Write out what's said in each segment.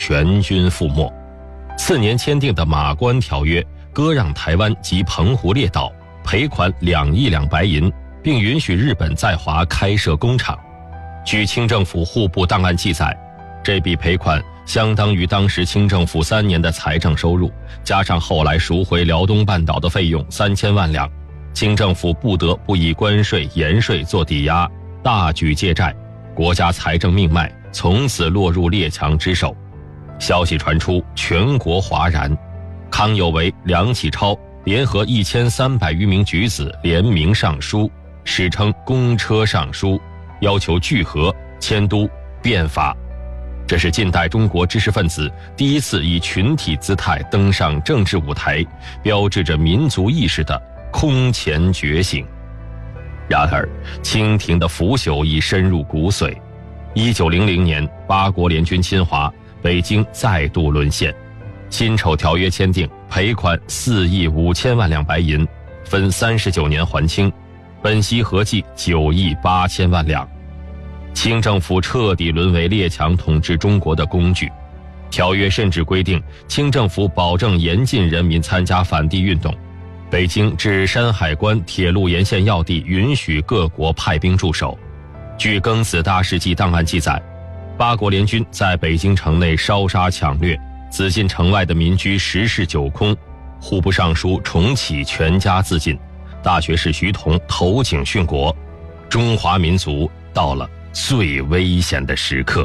全军覆没。次年签订的马关条约割让台湾及澎湖列岛，赔款2亿两白银，并允许日本在华开设工厂。据清政府户部档案记载，这笔赔款相当于当时清政府3年的财政收入，加上后来赎回辽东半岛的费用3000万两，清政府不得不以关税、盐税做抵押，大举借债，国家财政命脉从此落入列强之手。消息传出，全国哗然。康有为、梁启超联合1300余名举子联名上书，史称公车上书，要求聚合、迁都、变法。这是近代中国知识分子第一次以群体姿态登上政治舞台，标志着民族意识的空前觉醒。然而，清廷的腐朽已深入骨髓。1900年，八国联军侵华，北京再度沦陷。辛丑条约签订，赔款4亿5千万两白银，分39年还清，本息合计9亿8千万两。清政府彻底沦为列强统治中国的工具。条约甚至规定，清政府保证严禁人民参加反帝运动。北京至山海关铁路沿线要地允许各国派兵驻守。据庚子大事记档案记载，八国联军在北京城内烧杀抢掠，紫禁城外的民居10室9空。户部尚书重启全家自尽，大学士徐桐投井殉国。中华民族到了最危险的时刻。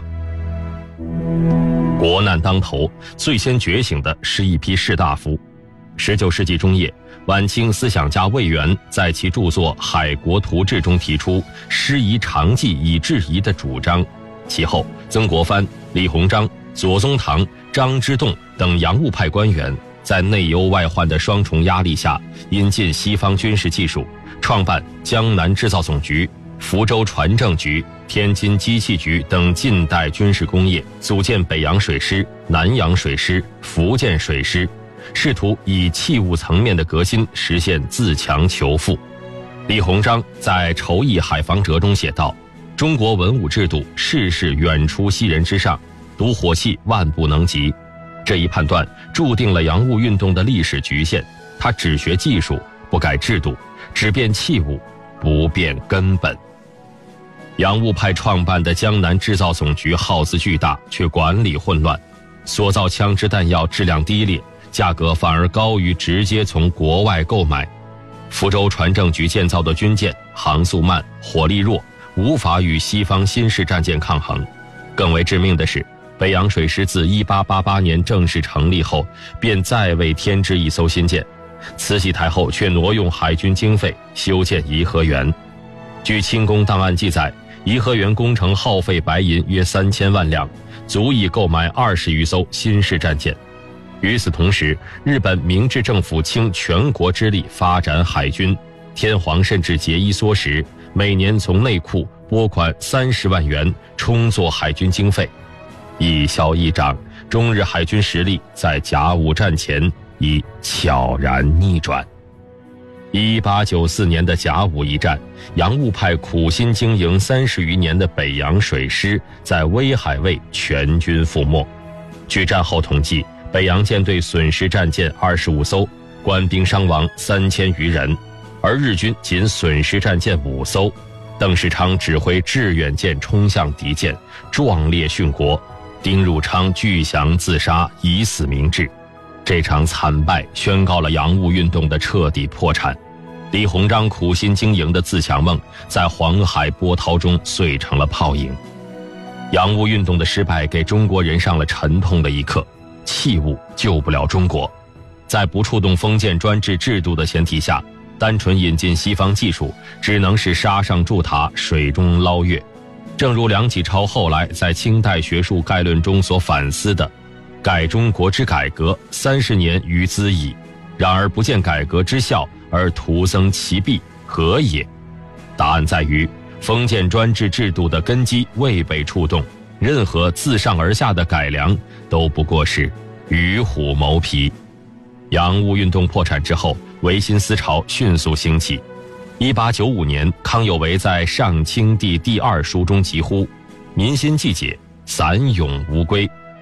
国难当头，最先觉醒的是一批士大夫。19世纪中叶，晚清思想家魏源在其著作《海国图志》中提出师夷长技以制夷的主张。其后，曾国藩、李鸿章、左宗棠、张之洞等洋务派官员在内忧外患的双重压力下，引进西方军事技术，创办江南制造总局、福州船政局、天津机器局等近代军事工业，组建北洋水师、南洋水师、福建水师，试图以器物层面的革新实现自强求富。李鸿章在《筹议海防折》中写道：中国文武制度事事远出西人之上，独火器万不能及。这一判断注定了洋务运动的历史局限，它只学技术，不改制度，只变器物，不变根本。洋务派创办的江南制造总局耗资巨大，却管理混乱，所造枪支弹药质量低劣，价格反而高于直接从国外购买。福州船政局建造的军舰航速慢，火力弱，无法与西方新式战舰抗衡。更为致命的是，北洋水师自1888年正式成立后，便再未添置一艘新舰。慈禧太后却挪用海军经费修建颐和园。据清宫档案记载，颐和园工程耗费白银约3000万两，足以购买20余艘新式战舰。与此同时，日本明治政府倾全国之力发展海军，天皇甚至节衣缩食，每年从内库拨款30万元充作海军经费。一消一长，中日海军实力在甲午战前已悄然逆转。1894年的甲午一战，洋务派苦心经营30余年的北洋水师在威海卫全军覆没。据战后统计，北洋舰队损失战舰25艘，官兵伤亡3000余人，而日军仅损失战舰5艘。邓世昌指挥致远舰冲向敌舰，壮烈殉国。丁汝昌拒降自杀，以死明志。这场惨败宣告了洋务运动的彻底破产。李鸿章苦心经营的自强梦，在黄海波涛中碎成了泡影。洋务运动的失败给中国人上了沉痛的一课，器物救不了中国。在不触动封建专制制度的前提下，单纯引进西方技术，只能是沙上筑塔，水中捞月。正如梁启超后来在《清代学术概论》中所反思的，改中国之改革30年余兹矣，然而不见改革之效，而徒增其弊，何也？答案在于，封建专制制度的根基未被触动，任何自上而下的改良都不过是与虎谋皮。洋务运动破产之后，维新思潮迅速兴起。1895年，康有为在《上清帝第2书》中疾呼：民心既解，散勇无归，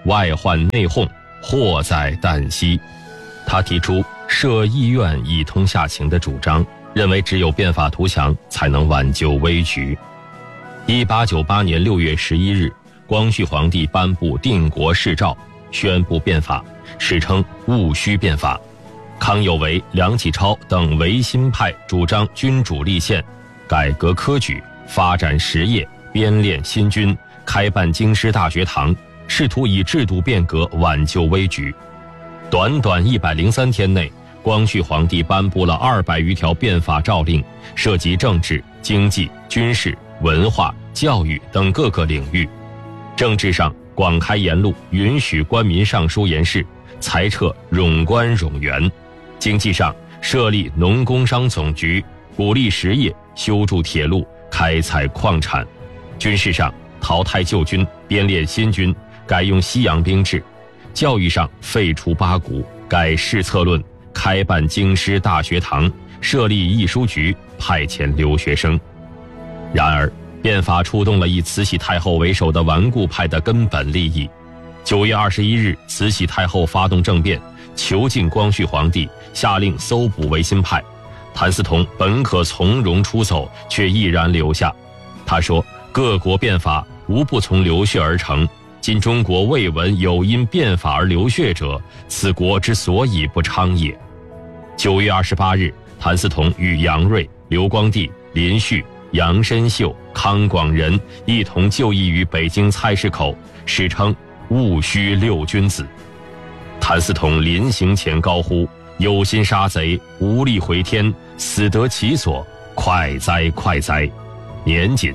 外患内讧，祸在旦夕。他提出设议院以通下情的主张，认为只有变法图强才能挽救危局。1898年6月11日，光绪皇帝颁布定国誓诏，宣布变法，史称戊戌变法。康有为、梁启超等维新派主张君主立宪，改革科举，发展实业，编练新军，开办京师大学堂，试图以制度变革挽救危局。短短103天内，光绪皇帝颁布了200余条变法诏令，涉及政治、经济、军事、文化、教育等各个领域。政治上广开言路，允许官民上书言事，裁撤冗官冗员；经济上设立农工商总局，鼓励实业，修筑铁路，开采矿产；军事上淘汰旧军，编练新军，改用西洋兵制；教育上废除八股，改试策论，开办京师大学堂，设立译书局，派遣留学生。然而变法触动了以慈禧太后为首的顽固派的根本利益。9月21日，慈禧太后发动政变，囚禁光绪皇帝，下令搜捕维新派。谭嗣同本可从容出走，却毅然留下。他说：各国变法无不从流血而成，今中国未闻有因变法而流血者，此国之所以不昌也。9月28日，谭嗣同与杨锐、刘光第、林旭、杨申秀、康广仁一同就义于北京菜市口，史称戊戌六君子。谭嗣同临行前高呼：有心杀贼，无力回天，死得其所，快哉快哉！年仅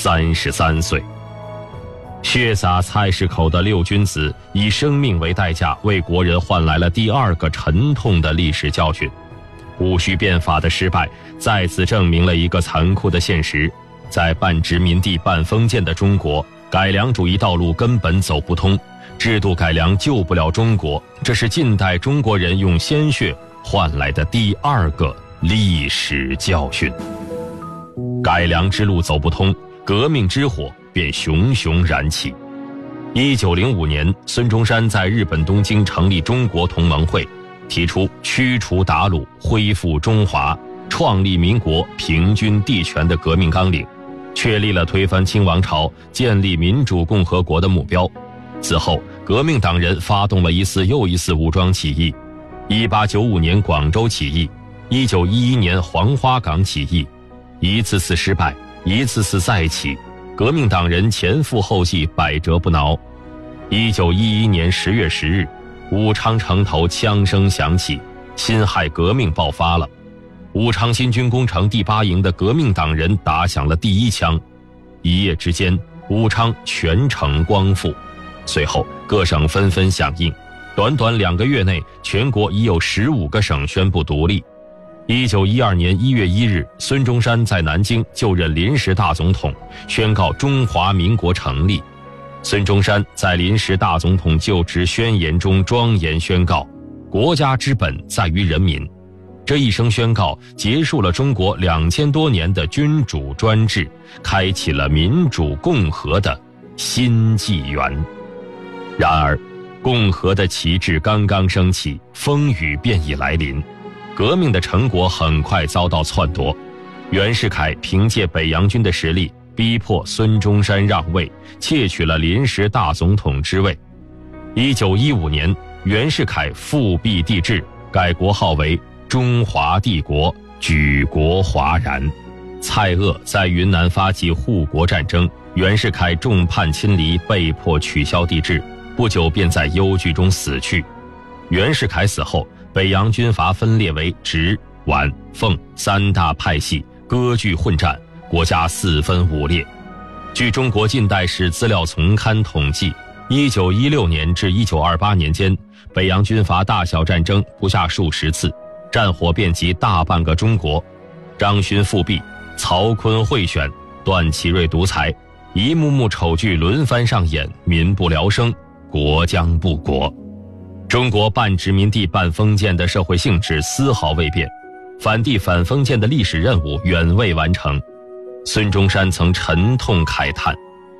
33岁。血洒菜市口的六君子，以生命为代价，为国人换来了第2个沉痛的历史教训。戊戌变法的失败，再次证明了一个残酷的现实：在半殖民地半封建的中国，改良主义道路根本走不通，制度改良救不了中国，这是近代中国人用鲜血换来的第2个历史教训。改良之路走不通，革命之火便熊熊燃起。1905年，孙中山在日本东京成立中国同盟会，提出驱除鞑虏，恢复中华，创立民国，平均地权的革命纲领，确立了推翻清王朝，建立民主共和国的目标。此后，革命党人发动了一次又一次武装起义：1895年广州起义，1911年黄花岗起义，一次次失败，一次次再起，革命党人前赴后继，百折不挠。1911年10月10日，武昌城头枪声响起，辛亥革命爆发了。武昌新军工程第8营的革命党人打响了第1枪，一夜之间，武昌全城光复。随后各省纷纷响应，短短2个月内，全国已有15个省宣布独立。1912年1月1日，孙中山在南京就任临时大总统，宣告中华民国成立。孙中山在临时大总统就职宣言中庄严宣告：国家之本在于人民。这一声宣告结束了中国2000多年的君主专制，开启了民主共和的新纪元。然而，共和的旗帜刚刚升起，风雨便已来临。革命的成果很快遭到篡夺。袁世凯凭借北洋军的实力，逼迫孙中山让位，窃取了临时大总统之位。1915年，袁世凯复辟帝制，改国号为中华帝国，举国哗然。蔡锷在云南发起护国战争，袁世凯众叛亲离，被迫取消帝制，不久便在忧惧中死去。袁世凯死后，北洋军阀分裂为直、皖、奉3大派系，割据混战，国家4分5裂。据中国近代史资料丛刊统计，1916年至1928年间，北洋军阀大小战争不下数十次，战火遍及大半个中国。张勋复辟，曹锟贿选，段祺瑞独裁，一幕幕丑剧轮番上演，民不聊生，国将不国。中国半殖民地半封建的社会性质丝毫未变，反帝反封建的历史任务远未完成。孙中山曾沉痛慨叹：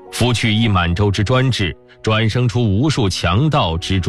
夫去以满洲之专制，转生出无数强盗之专